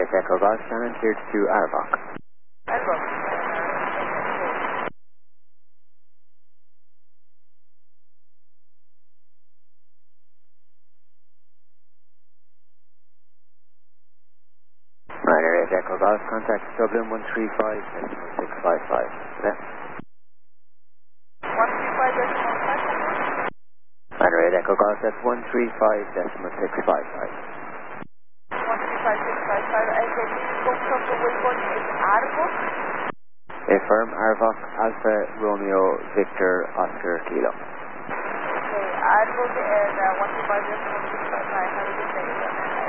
Echo Golf, Shannon, cleared to Arbok. Arbok. Ryder 8 Echo Golf, contact Dublin 135.655. Left. 135.655? Ryder 8 Echo Golf, that's 135.655. 135.655, and the book from the Wilburn is Arbok? Affirm Arbok, Alpha Romeo Victor Oscar Kilo. Okay, Arbok and 135.655, have a good day.